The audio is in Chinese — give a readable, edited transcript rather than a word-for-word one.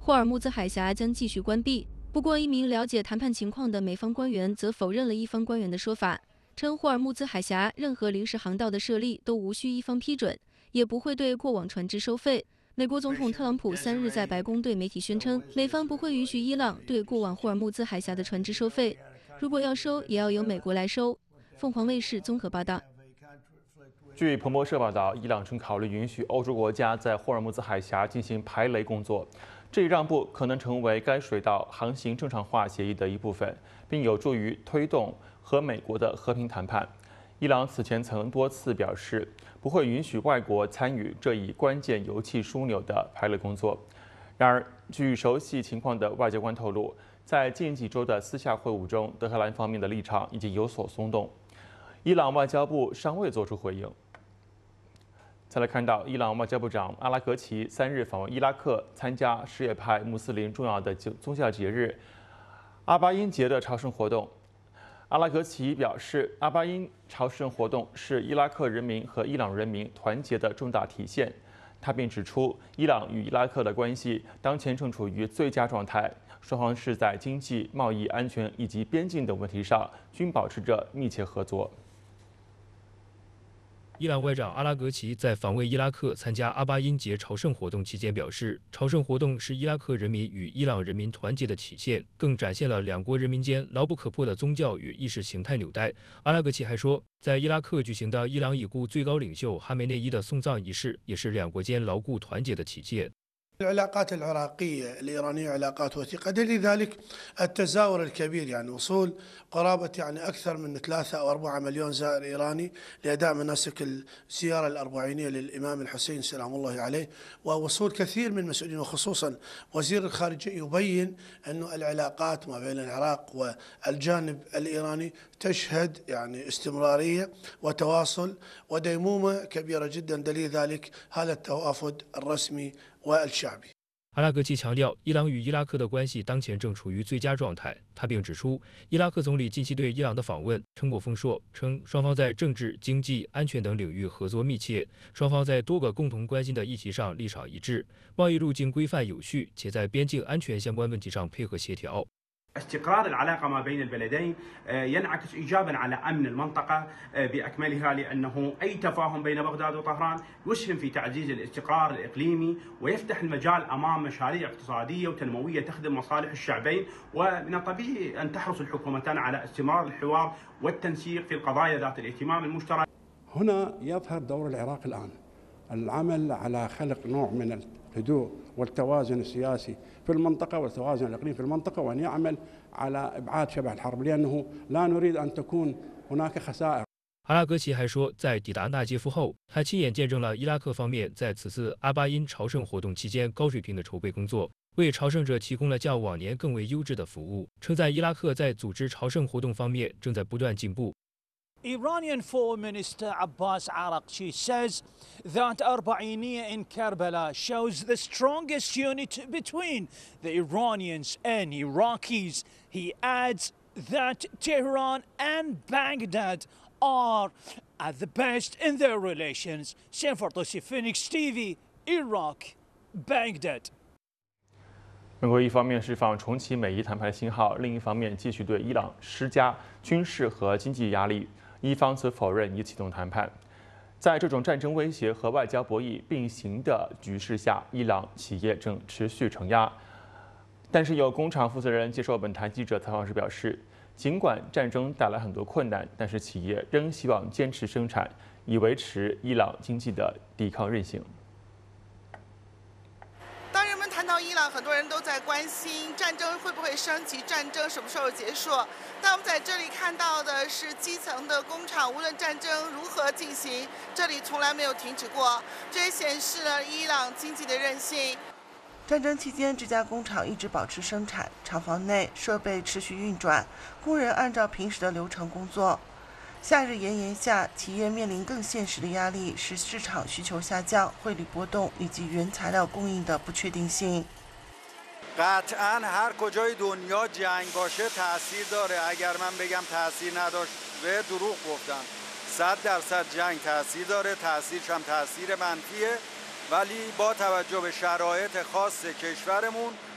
霍尔木兹海峡将继续关闭。不过，一名了解谈判情况的美方官员则否认了一方官员的说法，称霍尔木兹海峡任何临时航道的设立都无需一方批准，也不会对过往船只收费。美国总统特朗普3日在白宫对媒体宣称，美方不会允许伊朗对过往霍尔木兹海峡的船只收费，如果要收，也要由美国来收。凤凰卫视综合报道。 据彭博社报道，伊朗正考虑允许欧洲国家在霍尔木兹海峡进行排雷工作，这一让步可能成为该水道航行正常化协议的一部分，并有助于推动和美国的和平谈判。伊朗此前曾多次表示不会允许外国参与这一关键油气枢纽的排雷工作。然而，据熟悉情况的外交官透露，在近几周的私下会晤中，德黑兰方面的立场已经有所松动。伊朗外交部尚未作出回应。再来看到，伊朗外交部长阿拉格齐3日访问伊拉克，参加什叶派穆斯林重要的宗教节日阿巴因节的朝圣活动。阿拉格齐表示，阿巴因朝圣活动是伊拉克人民和伊朗人民团结的重大体现。他并指出，伊朗与伊拉克的关系当前正处于最佳状态，双方是在经济、贸易、安全以及边境等问题上均保持着密切合作。 伊朗外长阿拉格齐在访问伊拉克参加阿巴因节朝圣活动期间表示，朝圣活动是伊拉克人民与伊朗人民团结的体现，更展现了两国人民间牢不可破的宗教与意识形态纽带。阿拉格齐还说，在伊拉克举行的伊朗已故最高领袖哈梅内伊的送葬仪式，也是两国间牢固团结的体现。 العلاقات العراقية الإيرانية علاقات وثيقة، دليل ذلك التزاور الكبير، يعني وصول قرابة أكثر من 3 أو 4 مليون زائر إيراني لأداء مناسك الزيارة الأربعينية للإمام الحسين سلام الله عليه، ووصول كثير من المسؤولين وخصوصا وزير الخارجية يبين أن العلاقات ما بين العراق والجانب الإيراني تشهد استمرارية وتواصل وديمومة كبيرة جدا، دليل ذلك هذا التوافد الرسمي والشعبي。 阿拉格齐强调，伊朗与伊拉克的关系当前正处于最佳状态。他并指出，伊拉克总理近期对伊朗的访问称过丰硕，称双方在政治、经济、安全等领域合作密切，双方在多个共同关心的议题上立场一致，贸易路径规范有序，且在边境安全相关问题上配合协调。 استقرار العلاقة ما بين البلدين ينعكس إيجابا على أمن المنطقة بأكملها، لأنه أي تفاهم بين بغداد وطهران يسهم في تعزيز الاستقرار الإقليمي ويفتح المجال أمام مشاريع اقتصادية وتنموية تخدم مصالح الشعبين، ومن الطبيعي أن تحرص الحكومتان على استمرار الحوار والتنسيق في القضايا ذات الاهتمام المشترك. هنا يظهر دور العراق الآن، العمل على خلق نوع من الهدوء والتوازن السياسي في المنطقة والتوازن الإقليمي في المنطقة، وأن يعمل على إبعاد شبح الحرب، لأنه لا نريد أن تكون هناك خسائر。 阿拉格齐还说，在抵达纳杰夫后，他亲眼见证了伊拉克方面在此次阿巴因朝圣活动期间高水平的筹备工作，为朝圣者提供了较往年更为优质的服务，称赞伊拉克在组织朝圣活动方面正在不断进步。 Iranian Foreign Minister Abbas Araghchi says that Arbainiya in Karbala shows the strongest unity between the Iranians and Iraqis. He adds that Tehran and Baghdad are at the best in their relations. Sanfardosi, Phoenix TV, Iraq, Baghdad. 美国一方面释放重启美伊谈判信号，另一方面继续对伊朗施加军事和经济压力。伊方则否认已启动谈判。在这种战争威胁和外交博弈并行的局势下，伊朗企业正持续承压。但是有工厂负责人接受本台记者采访时表示，尽管战争带来很多困难，但是企业仍希望坚持生产，以维持伊朗经济的抵抗韧性。 谈到伊朗，很多人都在关心战争会不会升级，战争什么时候结束。但我们在这里看到的是基层的工厂，无论战争如何进行，这里从来没有停止过。这也显示了伊朗经济的韧性。战争期间，这家工厂一直保持生产，厂房内设备持续运转，工人按照平时的流程工作。夏日炎炎下，企业面临更现实的压力是市场需求下降、汇率波动以及原材料供应的不确定性。 قطعاً هر کجای دنیا جنگ باشه تاثیر داره. اگر من بگم تاثیر نداشت به دروغ گفتم. 100% جنگ تاثیر داره، تاثیرش هم تاثیر منفیه، ولی با توجه به شرایط خاص کشورمون